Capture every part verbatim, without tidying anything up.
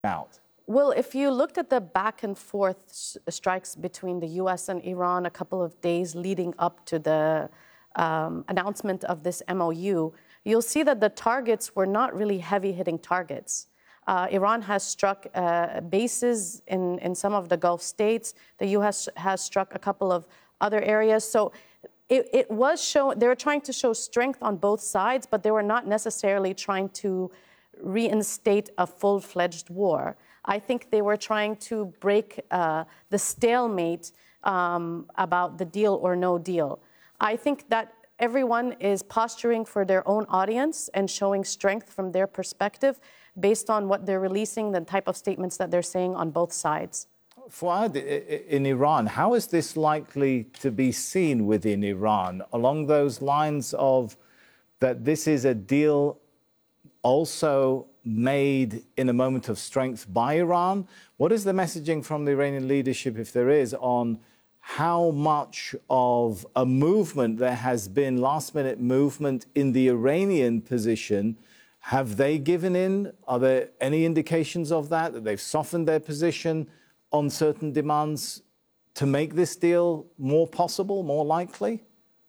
out? Well, if you looked at the back and forth strikes between the U S and Iran a couple of days leading up to the um, announcement of this M O U, you'll see that the targets were not really heavy-hitting targets. Uh, Iran has struck uh, bases in, in some of the Gulf states. The U S has struck a couple of other areas. So it, it was show, they were trying to show strength on both sides, but they were not necessarily trying to reinstate a full-fledged war. I think they were trying to break uh, the stalemate um, about the deal or no deal. I think that everyone is posturing for their own audience and showing strength from their perspective based on what they're releasing, the type of statements that they're saying on both sides. Fouad, in Iran, how is this likely to be seen within Iran? Along those lines of that this is a deal also made in a moment of strength by Iran? What is the messaging from the Iranian leadership, if there is, on how much of a movement there has been, last-minute movement in the Iranian position? Have they given in? Are there any indications of that, that they've softened their position on certain demands to make this deal more possible, more likely?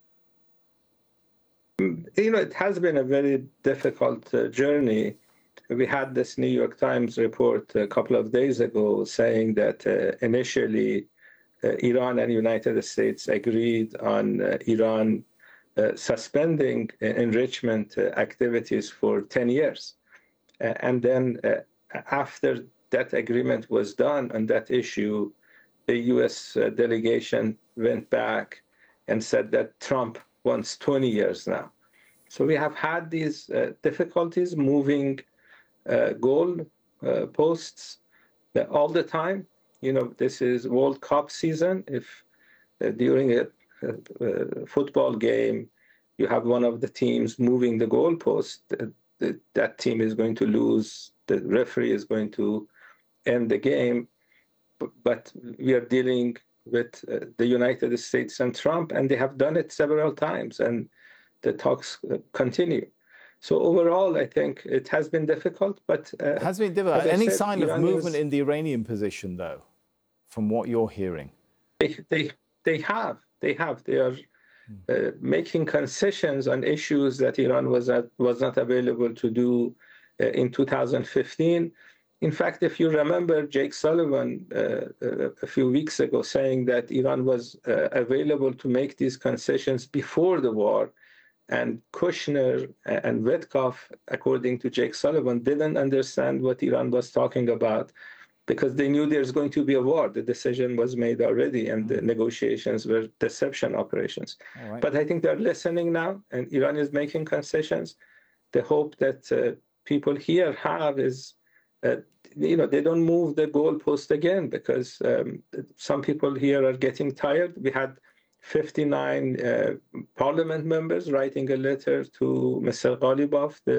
You know, it has been a very difficult uh, journey. We had this New York Times report a couple of days ago saying that uh, initially uh, Iran and United States agreed on uh, Iran uh, suspending uh, enrichment uh, activities for ten years. Uh, and then uh, after that agreement was done on that issue, the U S uh, delegation went back and said that Trump wants twenty years now. So we have had these uh, difficulties moving uh, goal uh, posts uh, all the time. You know, this is World Cup season. If uh, during a, a, a football game, you have one of the teams moving the goalpost, uh, the, that team is going to lose. The referee is going to end the game. But, but we are dealing with uh, the United States and Trump, and they have done it several times, and the talks uh, continue. So overall, I think it has been difficult, but... Uh, it has been difficult. Any said, sign Iranians, of movement in the Iranian position, though, from what you're hearing? They, they, they have. They have. They are uh, making concessions on issues that Iran was, at, was not available to do uh, in two thousand fifteen. In fact, if you remember Jake Sullivan uh, a few weeks ago saying that Iran was uh, available to make these concessions before the war, and Kushner and Witkoff, according to Jake Sullivan, didn't understand what Iran was talking about because they knew there's going to be a war. The decision was made already, and the negotiations were deception operations. Right. But I think they're listening now, and Iran is making concessions. The hope that uh, people here have is Uh, you know, they don't move the goalpost again because um, some people here are getting tired. We had fifty-nine uh, parliament members writing a letter to Mister Ghalibaf, the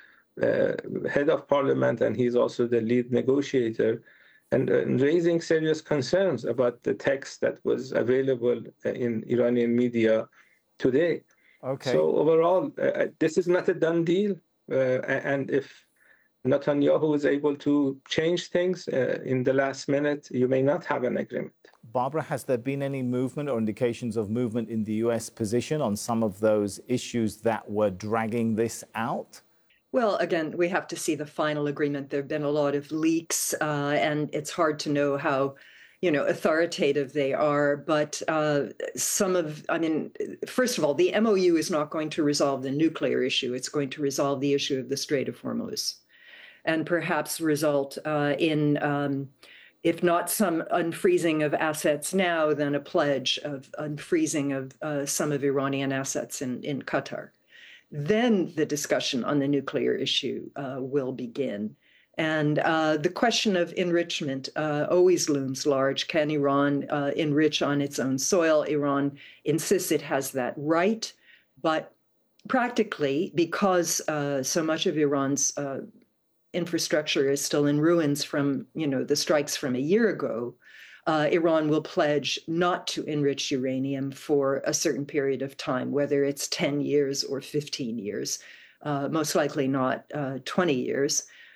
uh, head of parliament, and he's also the lead negotiator, and, uh, and raising serious concerns about the text that was available in Iranian media today. Okay. So overall, uh, this is not a done deal, uh, and if Netanyahu is able to change things uh, in the last minute, you may not have an agreement. Barbara, has there been any movement or indications of movement in the U S position on some of those issues that were dragging this out? Well, again, we have to see the final agreement. There have been a lot of leaks, uh, and it's hard to know how, you know, authoritative they are. But uh, some of, I mean, first of all, the M O U is not going to resolve the nuclear issue. It's going to resolve the issue of the Strait of Hormuz, and perhaps result uh, in, um, if not some unfreezing of assets now, then a pledge of unfreezing of uh, some of Iranian assets in, in Qatar. Then the discussion on the nuclear issue uh, will begin. And uh, the question of enrichment uh, always looms large. Can Iran uh, enrich on its own soil? Iran insists it has that right, but practically, because uh, so much of Iran's uh, infrastructure is still in ruins from, you know, the strikes from a year ago, uh, Iran will pledge not to enrich uranium for a certain period of time, whether it's ten years or fifteen years, uh, most likely not uh, twenty years.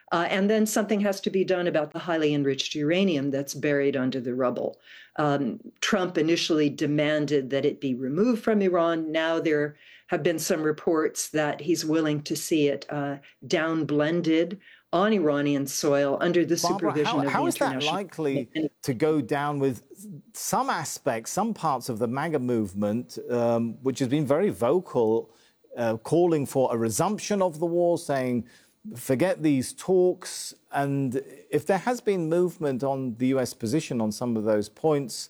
Uh, and then something has to be done about the highly enriched uranium that's buried under the rubble. Um, Trump initially demanded that it be removed from Iran. Now there have been some reports that he's willing to see it uh, down blended on Iranian soil under the Barbara, supervision how, of how the is that international. likely to go down with some aspects, some parts of the MAGA movement, um, which has been very vocal, uh, calling for a resumption of the war, saying, forget these talks. And if there has been movement on the U S position on some of those points,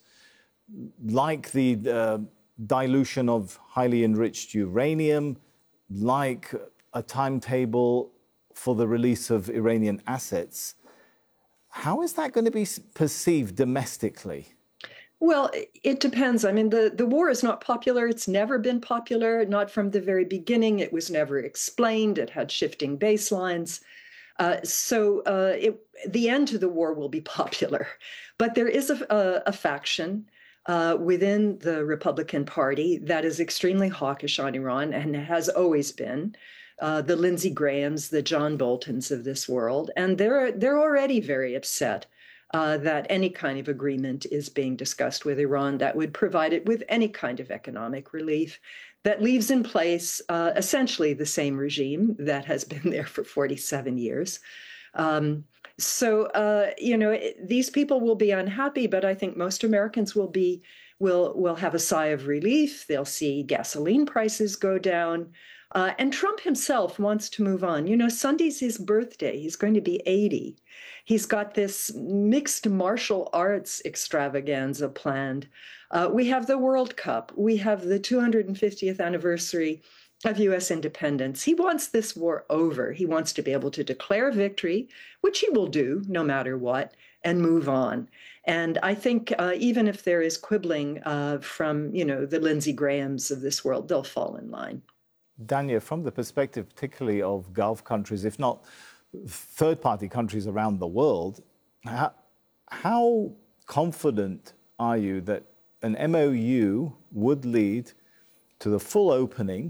like the uh, dilution of highly enriched uranium, like a timetable for the release of Iranian assets, how is that going to be perceived domestically? Well, it depends. I mean, the, the war is not popular. It's never been popular, not from the very beginning. It was never explained. It had shifting baselines. Uh, so uh, it, the end to the war will be popular. But there is a, a, a faction uh, within the Republican Party that is extremely hawkish on Iran and has always been. Uh, the Lindsey Grahams, the John Boltons of this world. And they're, they're already very upset Uh, that any kind of agreement is being discussed with Iran that would provide it with any kind of economic relief that leaves in place uh, essentially the same regime that has been there for forty-seven years. Um, so, uh, you know, it, these people will be unhappy, but I think most Americans will be will will have a sigh of relief. They'll see gasoline prices go down. Uh, and Trump himself wants to move on. You know, Sunday's his birthday. He's going to be eighty. He's got this mixed martial arts extravaganza planned. Uh, we have the World Cup. We have the two hundred fiftieth anniversary of U S independence. He wants this war over. He wants to be able to declare victory, which he will do no matter what, and move on. And I think uh, even if there is quibbling uh, from, you know, the Lindsey Grahams of this world, they'll fall in line. Dania, from the perspective particularly of Gulf countries, if not third-party countries around the world, how, how confident are you that an M O U would lead to the full opening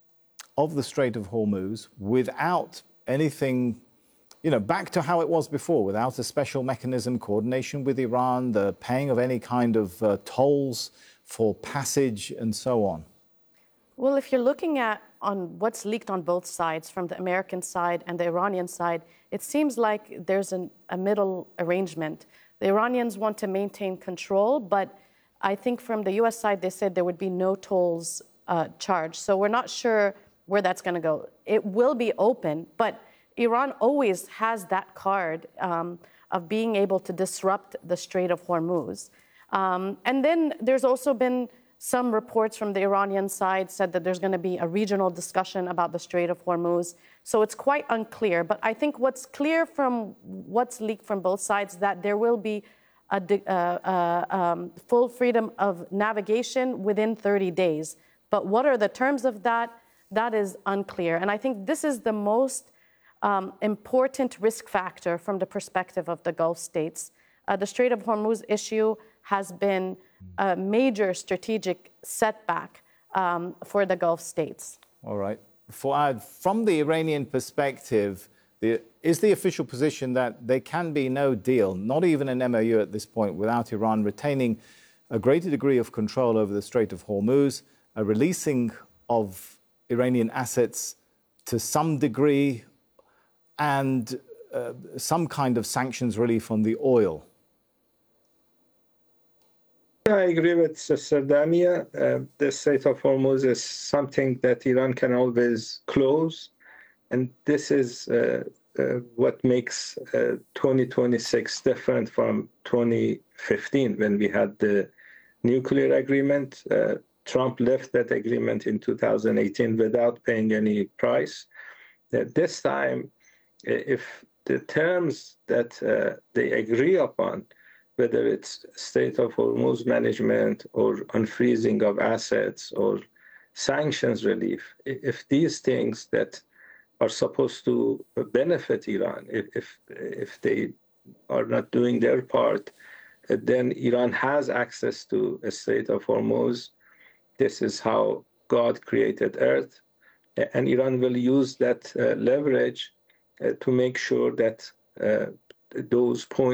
of the Strait of Hormuz without anything, you know, back to how it was before, without a special mechanism, coordination with Iran, the paying of any kind of uh, tolls for passage and so on? Well, if you're looking at on what's leaked on both sides, from the American side and the Iranian side, it seems like there's an, a middle arrangement. The Iranians want to maintain control, but I think from the U S side, they said there would be no tolls uh, charged. So we're not sure where that's going to go. It will be open, but Iran always has that card um, of being able to disrupt the Strait of Hormuz. Um, and then there's also been some reports from the Iranian side said that there's going to be a regional discussion about the Strait of Hormuz. So it's quite unclear. But I think what's clear from what's leaked from both sides that there will be a uh, uh, um, full freedom of navigation within thirty days. But what are the terms of that? That is unclear. And I think this is the most um, important risk factor from the perspective of the Gulf states. Uh, the Strait of Hormuz issue has been a major strategic setback um, for the Gulf states. All right. Fouad, from the Iranian perspective, the, is the official position that there can be no deal, not even an M O U at this point, without Iran retaining a greater degree of control over the Strait of Hormuz, a releasing of Iranian assets to some degree, and uh, some kind of sanctions relief on the oil? I agree with Sister Dania. Uh, the Strait of Hormuz is something that Iran can always close. And this is uh, uh, what makes uh, twenty twenty-six different from twenty fifteen, when we had the nuclear agreement. Uh, Trump left that agreement in two thousand eighteen without paying any price. Uh, this time, if the terms that uh, they agree upon, whether it's Strait of Hormuz management or unfreezing of assets or sanctions relief, if these things that are supposed to benefit Iran, if if, if they are not doing their part, then Iran has access to a Strait of Hormuz. This is how God created Earth, and Iran will use that uh, leverage uh, to make sure that uh, those points